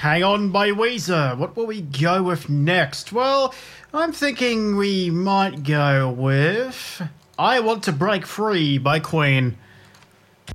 Hang On by Weezer. What will we go with next? Well, I'm thinking we might go with I Want to Break Free by Queen.